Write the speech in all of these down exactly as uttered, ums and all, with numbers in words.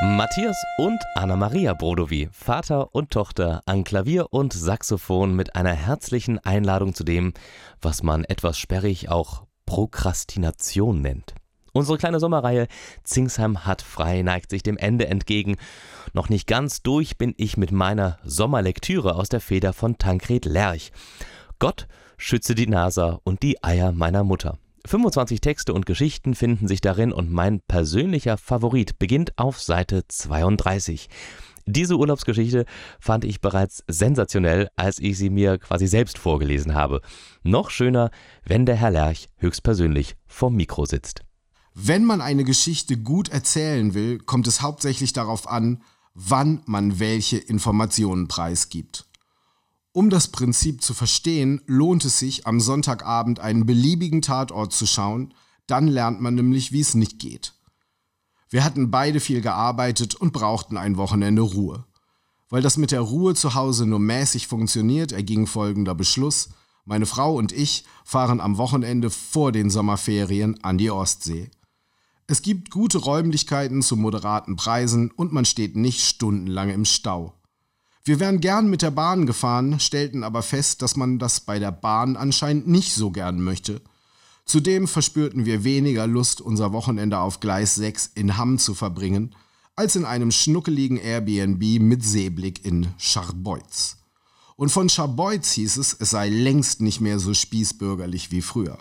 Matthias und Anna-Maria Brodowy, Vater und Tochter an Klavier und Saxophon mit einer herzlichen Einladung zu dem, was man etwas sperrig auch Prokrastination nennt. Unsere kleine Sommerreihe Zingsheim hat frei neigt sich dem Ende entgegen. Noch nicht ganz durch bin ich mit meiner Sommerlektüre aus der Feder von Tankred Lerch. Gott schütze die NASA und die Eier meiner Mutter. fünfundzwanzig Texte und Geschichten finden sich darin und mein persönlicher Favorit beginnt auf Seite zweiunddreißig. Diese Urlaubsgeschichte fand ich bereits sensationell, als ich sie mir quasi selbst vorgelesen habe. Noch schöner, wenn der Herr Lerch höchstpersönlich vorm Mikro sitzt. Wenn man eine Geschichte gut erzählen will, kommt es hauptsächlich darauf an, wann man welche Informationen preisgibt. Um das Prinzip zu verstehen, lohnt es sich, am Sonntagabend einen beliebigen Tatort zu schauen, dann lernt man nämlich, wie es nicht geht. Wir hatten beide viel gearbeitet und brauchten ein Wochenende Ruhe. Weil das mit der Ruhe zu Hause nur mäßig funktioniert, erging folgender Beschluss: Meine Frau und ich fahren am Wochenende vor den Sommerferien an die Ostsee. Es gibt gute Räumlichkeiten zu moderaten Preisen und man steht nicht stundenlang im Stau. Wir wären gern mit der Bahn gefahren, stellten aber fest, dass man das bei der Bahn anscheinend nicht so gern möchte. Zudem verspürten wir weniger Lust, unser Wochenende auf Gleis sechs in Hamm zu verbringen, als in einem schnuckeligen Airbnb mit Seeblick in Scharbeutz. Und von Scharbeutz hieß es, es sei längst nicht mehr so spießbürgerlich wie früher.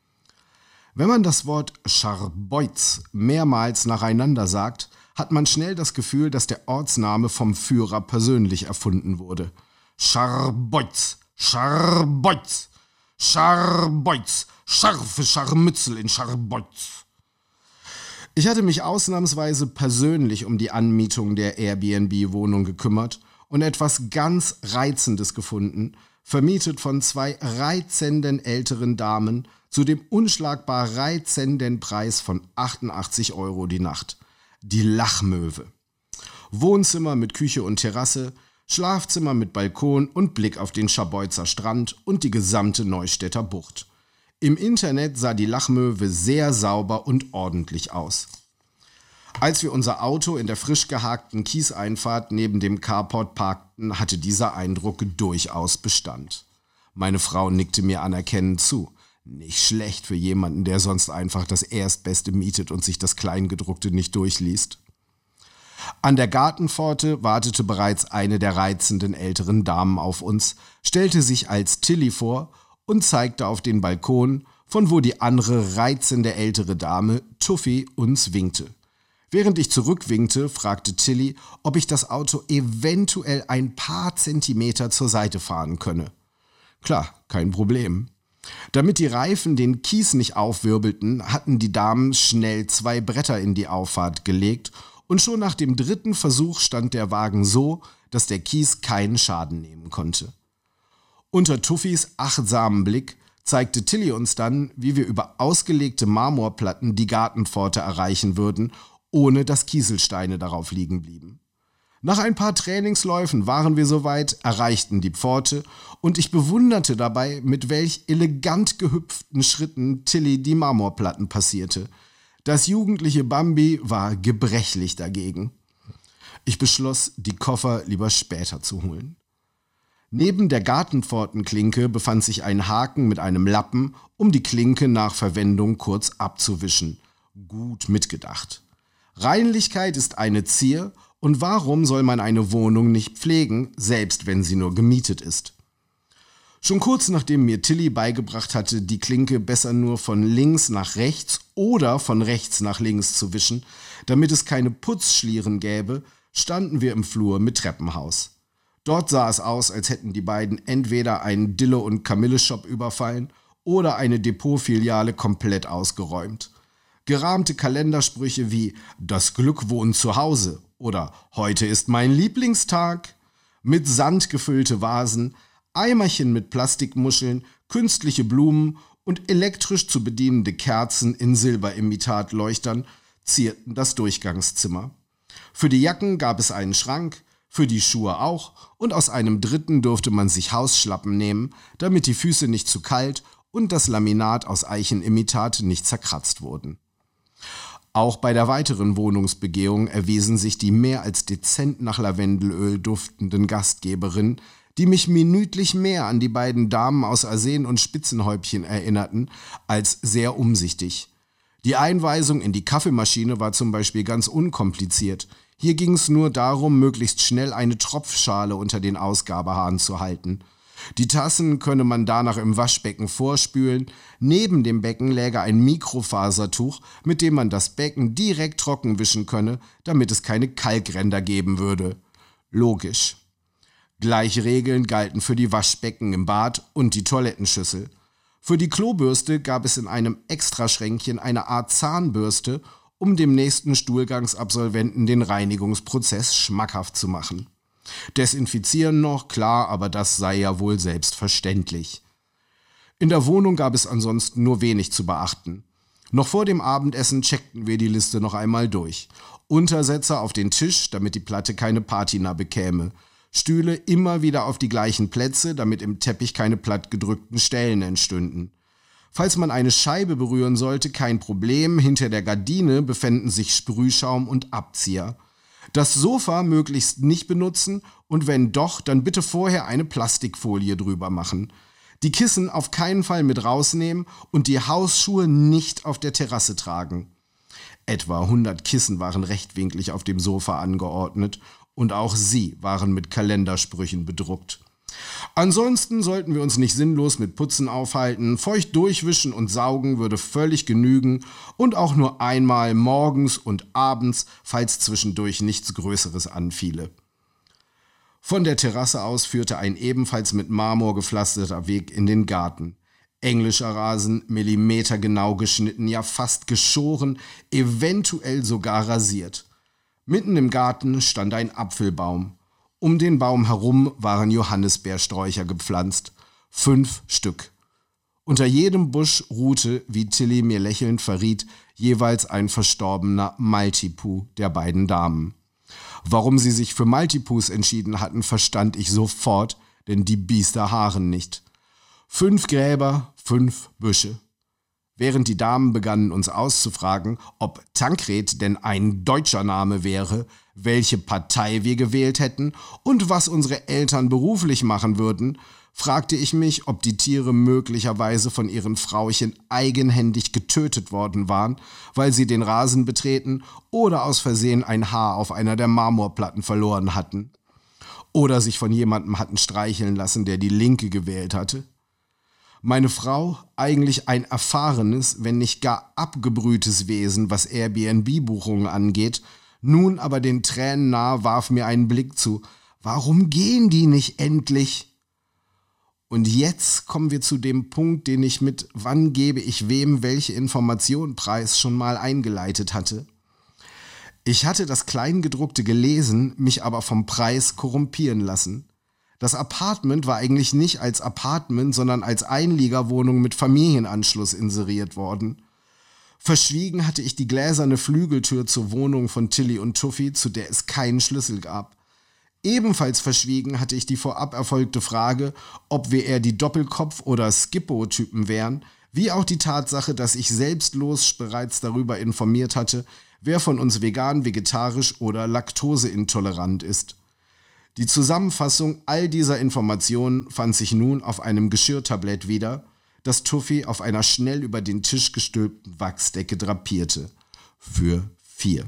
Wenn man das Wort Scharbeutz mehrmals nacheinander sagt, hat man schnell das Gefühl, dass der Ortsname vom Führer persönlich erfunden wurde. Scharbeutz, Scharbeutz, Scharbeutz, scharfe Scharmützel in Scharbeutz. Ich hatte mich ausnahmsweise persönlich um die Anmietung der Airbnb-Wohnung gekümmert und etwas ganz Reizendes gefunden, vermietet von zwei reizenden älteren Damen zu dem unschlagbar reizenden Preis von achtundachtzig Euro die Nacht. Die Lachmöwe. Wohnzimmer mit Küche und Terrasse, Schlafzimmer mit Balkon und Blick auf den Scharbeutzer Strand und die gesamte Neustädter Bucht. Im Internet sah die Lachmöwe sehr sauber und ordentlich aus. Als wir unser Auto in der frisch gehakten Kieseinfahrt neben dem Carport parkten, hatte dieser Eindruck durchaus Bestand. Meine Frau nickte mir anerkennend zu. Nicht schlecht für jemanden, der sonst einfach das Erstbeste mietet und sich das Kleingedruckte nicht durchliest. An der Gartenpforte wartete bereits eine der reizenden älteren Damen auf uns, stellte sich als Tilly vor und zeigte auf den Balkon, von wo die andere reizende ältere Dame, Tuffy, uns winkte. Während ich zurückwinkte, fragte Tilly, ob ich das Auto eventuell ein paar Zentimeter zur Seite fahren könne. Klar, kein Problem. Damit die Reifen den Kies nicht aufwirbelten, hatten die Damen schnell zwei Bretter in die Auffahrt gelegt und schon nach dem dritten Versuch stand der Wagen so, dass der Kies keinen Schaden nehmen konnte. Unter Tuffys achtsamen Blick zeigte Tilly uns dann, wie wir über ausgelegte Marmorplatten die Gartenpforte erreichen würden, ohne dass Kieselsteine darauf liegen blieben. Nach ein paar Trainingsläufen waren wir soweit, erreichten die Pforte und ich bewunderte dabei, mit welch elegant gehüpften Schritten Tilly die Marmorplatten passierte. Das jugendliche Bambi war gebrechlich dagegen. Ich beschloss, die Koffer lieber später zu holen. Neben der Gartenpfortenklinke befand sich ein Haken mit einem Lappen, um die Klinke nach Verwendung kurz abzuwischen. Gut mitgedacht. Reinlichkeit ist eine Zier. Und warum soll man eine Wohnung nicht pflegen, selbst wenn sie nur gemietet ist? Schon kurz nachdem mir Tilly beigebracht hatte, die Klinke besser nur von links nach rechts oder von rechts nach links zu wischen, damit es keine Putzschlieren gäbe, standen wir im Flur mit Treppenhaus. Dort sah es aus, als hätten die beiden entweder einen Dille- und Kamille-Shop überfallen oder eine Depotfiliale komplett ausgeräumt. Gerahmte Kalendersprüche wie »Das Glück wohnt zu Hause« oder »Heute ist mein Lieblingstag«, mit Sand gefüllte Vasen, Eimerchen mit Plastikmuscheln, künstliche Blumen und elektrisch zu bedienende Kerzen in Silberimitatleuchtern zierten das Durchgangszimmer. Für die Jacken gab es einen Schrank, für die Schuhe auch und aus einem dritten durfte man sich Hausschlappen nehmen, damit die Füße nicht zu kalt und das Laminat aus Eichenimitat nicht zerkratzt wurden. Auch bei der weiteren Wohnungsbegehung erwiesen sich die mehr als dezent nach Lavendelöl duftenden Gastgeberinnen, die mich minütlich mehr an die beiden Damen aus Arsen und Spitzenhäubchen erinnerten, als sehr umsichtig. Die Einweisung in die Kaffeemaschine war zum Beispiel ganz unkompliziert. Hier ging es nur darum, möglichst schnell eine Tropfschale unter den Ausgabehahn zu halten. Die Tassen könne man danach im Waschbecken vorspülen. Neben dem Becken läge ein Mikrofasertuch, mit dem man das Becken direkt trocken wischen könne, damit es keine Kalkränder geben würde. Logisch. Gleiche Regeln galten für die Waschbecken im Bad und die Toilettenschüssel. Für die Klobürste gab es in einem Extraschränkchen eine Art Zahnbürste, um dem nächsten Stuhlgangsabsolventen den Reinigungsprozess schmackhaft zu machen. Desinfizieren noch, klar, aber das sei ja wohl selbstverständlich. In der Wohnung gab es ansonsten nur wenig zu beachten. Noch vor dem Abendessen checkten wir die Liste noch einmal durch. Untersetzer auf den Tisch, damit die Platte keine Patina bekäme. Stühle immer wieder auf die gleichen Plätze, damit im Teppich keine plattgedrückten Stellen entstünden. Falls man eine Scheibe berühren sollte, kein Problem, hinter der Gardine befänden sich Sprühschaum und Abzieher. Das Sofa möglichst nicht benutzen und wenn doch, dann bitte vorher eine Plastikfolie drüber machen. Die Kissen auf keinen Fall mit rausnehmen und die Hausschuhe nicht auf der Terrasse tragen. Etwa hundert Kissen waren rechtwinklig auf dem Sofa angeordnet und auch sie waren mit Kalendersprüchen bedruckt. Ansonsten sollten wir uns nicht sinnlos mit Putzen aufhalten, feucht durchwischen und saugen würde völlig genügen und auch nur einmal morgens und abends, falls zwischendurch nichts Größeres anfiele. Von der Terrasse aus führte ein ebenfalls mit Marmor gepflasterter Weg in den Garten. Englischer Rasen, millimetergenau geschnitten, ja fast geschoren, eventuell sogar rasiert. Mitten im Garten stand ein Apfelbaum. Um den Baum herum waren Johannisbeersträucher gepflanzt. Fünf Stück. Unter jedem Busch ruhte, wie Tilly mir lächelnd verriet, jeweils ein verstorbener Maltipoo der beiden Damen. Warum sie sich für Maltipoos entschieden hatten, verstand ich sofort, denn die Biester haaren nicht. Fünf Gräber, fünf Büsche. Während die Damen begannen, uns auszufragen, ob Tankred denn ein deutscher Name wäre, welche Partei wir gewählt hätten und was unsere Eltern beruflich machen würden, fragte ich mich, ob die Tiere möglicherweise von ihren Frauchen eigenhändig getötet worden waren, weil sie den Rasen betreten oder aus Versehen ein Haar auf einer der Marmorplatten verloren hatten. Oder sich von jemandem hatten streicheln lassen, der die Linke gewählt hatte. Meine Frau, eigentlich ein erfahrenes, wenn nicht gar abgebrühtes Wesen, was Airbnb-Buchungen angeht, nun aber den Tränen nahe, warf mir einen Blick zu. Warum gehen die nicht endlich? Und jetzt kommen wir zu dem Punkt, den ich mit wann gebe ich wem welche Information preis schon mal eingeleitet hatte. Ich hatte das Kleingedruckte gelesen, mich aber vom Preis korrumpieren lassen. Das Apartment war eigentlich nicht als Apartment, sondern als Einliegerwohnung mit Familienanschluss inseriert worden. Verschwiegen hatte ich die gläserne Flügeltür zur Wohnung von Tilly und Tuffy, zu der es keinen Schlüssel gab. Ebenfalls verschwiegen hatte ich die vorab erfolgte Frage, ob wir eher die Doppelkopf- oder Skippo-Typen wären, wie auch die Tatsache, dass ich selbstlos bereits darüber informiert hatte, wer von uns vegan, vegetarisch oder laktoseintolerant ist. Die Zusammenfassung all dieser Informationen fand sich nun auf einem Geschirrtablett wieder, das Tuffy auf einer schnell über den Tisch gestülpten Wachsdecke drapierte. Für vier.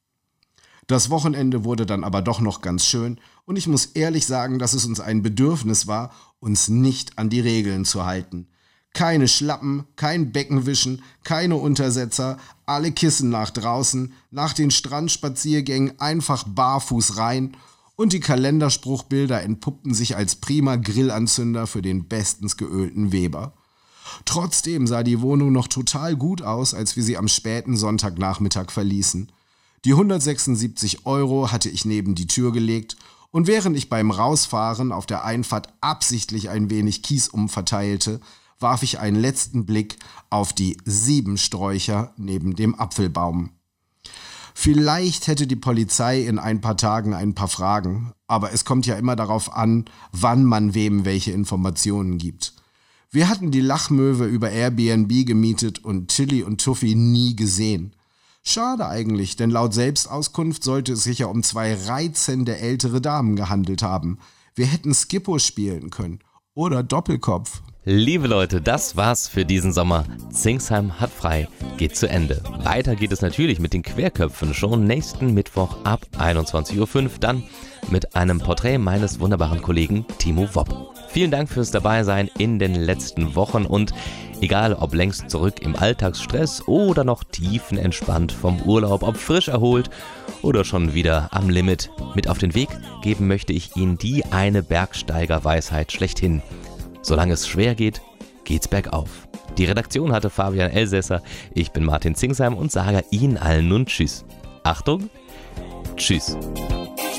Das Wochenende wurde dann aber doch noch ganz schön und ich muss ehrlich sagen, dass es uns ein Bedürfnis war, uns nicht an die Regeln zu halten. Keine Schlappen, kein Beckenwischen, keine Untersetzer, alle Kissen nach draußen, nach den Strandspaziergängen einfach barfuß rein und die Kalenderspruchbilder entpuppten sich als prima Grillanzünder für den bestens geölten Weber. Trotzdem sah die Wohnung noch total gut aus, als wir sie am späten Sonntagnachmittag verließen. Die hundertsechsundsiebzig Euro hatte ich neben die Tür gelegt und während ich beim Rausfahren auf der Einfahrt absichtlich ein wenig Kies umverteilte, warf ich einen letzten Blick auf die sieben Sträucher neben dem Apfelbaum. Vielleicht hätte die Polizei in ein paar Tagen ein paar Fragen, aber es kommt ja immer darauf an, wann man wem welche Informationen gibt. Wir hatten die Lachmöwe über Airbnb gemietet und Tilly und Tuffy nie gesehen. Schade eigentlich, denn laut Selbstauskunft sollte es sich ja um zwei reizende ältere Damen gehandelt haben. Wir hätten Skippo spielen können. Oder Doppelkopf. Liebe Leute, das war's für diesen Sommer. Zingsheim hat frei, geht zu Ende. Weiter geht es natürlich mit den Querköpfen schon nächsten Mittwoch ab einundzwanzig Uhr fünf, dann mit einem Porträt meines wunderbaren Kollegen Timo Wopp. Vielen Dank fürs Dabeisein in den letzten Wochen und egal ob längst zurück im Alltagsstress oder noch tiefenentspannt vom Urlaub, ob frisch erholt oder schon wieder am Limit, mit auf den Weg geben möchte ich Ihnen die eine Bergsteigerweisheit schlechthin. Solange es schwer geht, geht's bergauf. Die Redaktion hatte Fabian Elsässer, ich bin Martin Zingsheim und sage Ihnen allen nun Tschüss. Achtung, Tschüss.